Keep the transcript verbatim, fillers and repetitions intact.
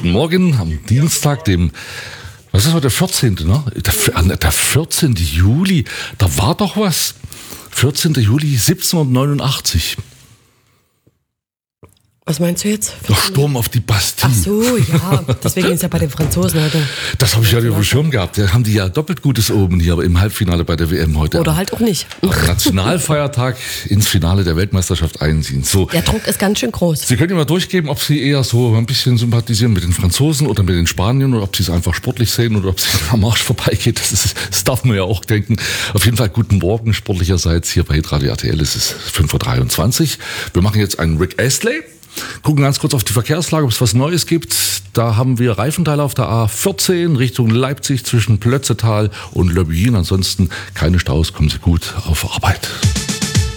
Guten Morgen am Dienstag, dem, was ist heute, der vierzehnte Ne? Der, der vierzehnte Juli, da war doch was. vierzehnte Juli siebzehnhundertneunundachtzig. Was meinst du jetzt? Der Sturm auf die Bastille. Ach so, ja. Deswegen ist ja bei den Franzosen heute. Das habe ich ja auf dem Schirm gehabt. Da haben die ja doppelt Gutes oben hier im Halbfinale bei der W M heute. Oder halt auch nicht. Am Nationalfeiertag ins Finale der Weltmeisterschaft einziehen. So. Der Druck ist ganz schön groß. Sie können ja mal durchgeben, ob Sie eher so ein bisschen sympathisieren mit den Franzosen oder mit den Spaniern oder ob Sie es einfach sportlich sehen oder ob es am Arsch vorbeigeht. Das, ist, das darf man ja auch denken. Auf jeden Fall guten Morgen sportlicherseits hier bei Hitradio R T L. Es ist fünf Uhr dreiundzwanzig. Wir machen jetzt einen Rick Astley. Gucken ganz kurz auf die Verkehrslage, ob es was Neues gibt. Da haben wir Reifenteile auf der A vierzehn Richtung Leipzig zwischen Plötzetal und Löbbin. Ansonsten keine Staus, kommen Sie gut auf Arbeit.